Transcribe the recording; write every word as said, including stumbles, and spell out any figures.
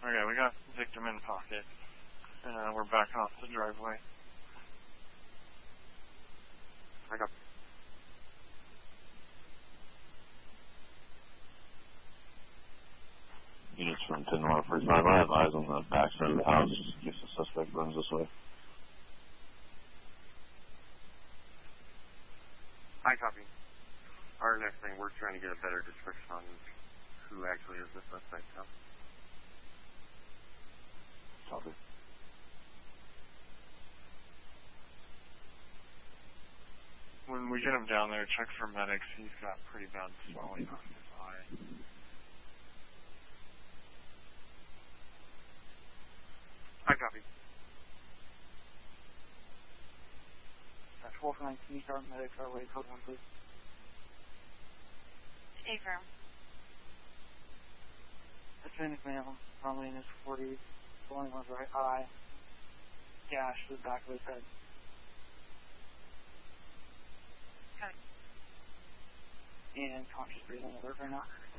Okay, we got victim in pocket. Uh, we're back off the driveway. I got. Units from ten one forty-five, I have eyes on the back side of the house in case the suspect runs this way. I copy. Our next thing, we're trying to get a better description on who actually is the suspect now. Copy. When we get him down there, check for medics. He's got pretty bad swelling on his eye. I copy. That's four for nine, can you start medics our way, code one, please? A-firm. Hispanic male, normally in his forties, swelling on his right eye, gash to the back of his head. Okay. And conscious breathing, alert or not?